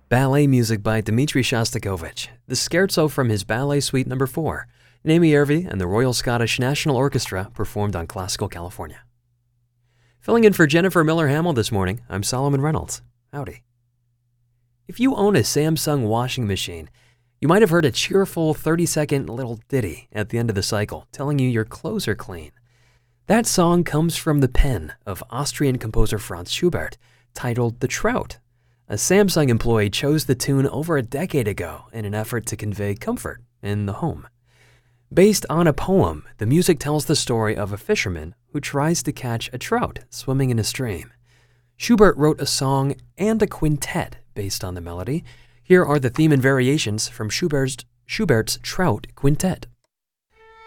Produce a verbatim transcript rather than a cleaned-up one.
Ballet music by Dmitri Shostakovich, the scherzo from his Ballet Suite Number four, Naomi Irvi and the Royal Scottish National Orchestra performed on Classical California. Filling in for Jennifer Miller-Hamill this morning, I'm Solomon Reynolds. Howdy. If you own a Samsung washing machine, you might have heard a cheerful thirty-second little ditty at the end of the cycle telling you your clothes are clean. That song comes from the pen of Austrian composer Franz Schubert, titled The Trout. A Samsung employee chose the tune over a decade ago in an effort to convey comfort in the home. Based on a poem, the music tells the story of a fisherman who tries to catch a trout swimming in a stream. Schubert wrote a song and a quintet based on the melody. Here are the theme and variations from Schubert's, Schubert's Trout Quintet.